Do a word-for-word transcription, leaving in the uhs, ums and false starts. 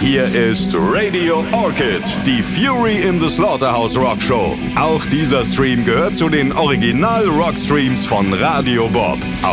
Hier ist Radio Orchid, die Fury in the Slaughterhouse Rock Show. Auch dieser Stream gehört zu den Original-Rock-Streams von Radio Bob.